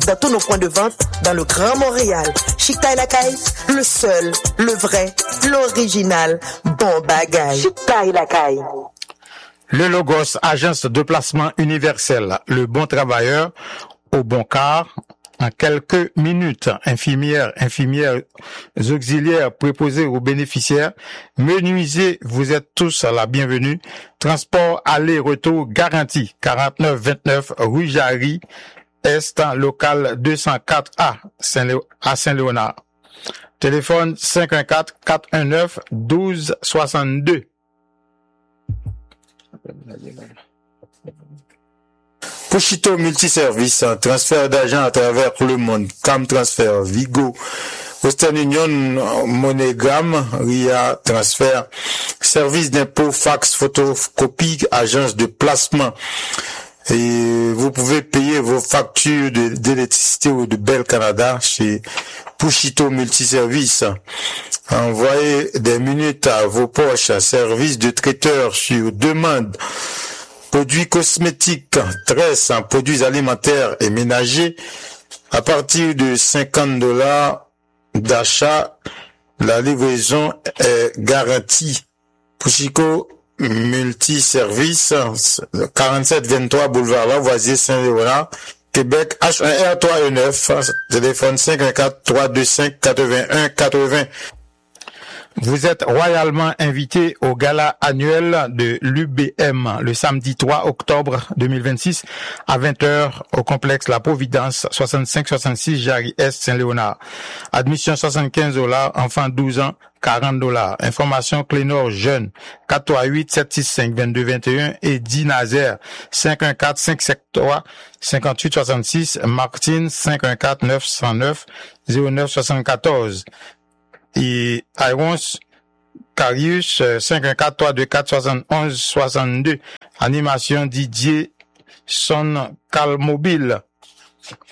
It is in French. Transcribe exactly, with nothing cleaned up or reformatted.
dans tous nos points de vente dans le Grand Montréal. Chic Taille Lacaille, le seul, le vrai, l'original, bon bagage. Chic Taille Lacaille. Le Logos, agence de placement universel, le bon travailleur au bon quart. En quelques minutes, infirmières, infirmières auxiliaires préposées aux bénéficiaires, menuisiers, vous êtes tous la bienvenue. Transport aller-retour garanti, quarante-neuf vingt-neuf rue Jarry, Est, local deux cent quatre A, Saint-Lé- à Saint-Léonard. Téléphone cinq un quatre, quatre un neuf, douze soixante-deux. Pushito Multiservice, transfert d'argent à travers le monde, Cam Transfer, Vigo, Western Union, MoneyGram, Ria Transfer, service d'impôt, fax, photocopie, agence de placement. Et vous pouvez payer vos factures de, d'électricité ou de Bell Canada chez Pushito Multiservice. Envoyez des minutes à vos poches, service de traiteur sur demande. Produits cosmétiques, tresses, produits alimentaires et ménagers. À partir de cinquante dollars d'achat, la livraison est garantie. Pushito Multiservice, quarante-sept vingt-trois boulevard Lavoisier, Saint-Léonard, Québec, H un R trois E neuf, téléphone cinq un quatre, trois deux cinq, quatre-vingt-un quatre-vingts. Vous êtes royalement invité au gala annuel de l'U B M le samedi trois octobre deux mille vingt-six à vingt heures au complexe La Providence, soixante-cinq soixante-six Jarry Est, Saint-Léonard. Admission soixante-quinze dollars, enfants douze ans, quarante dollars. Information Clénor Jeune, quatre trois huit, sept six cinq, deux deux deux un et Di Nazaire, cinq un quatre, cinq sept trois, cinquante-huit soixante-six, Martine, cinq un quatre, neuf cent neuf, zéro neuf soixante-quatorze. Et Irons Carius, cinq un quatre, trois deux quatre, soixante-onze soixante-deux. Animation Didier Son Calmobile.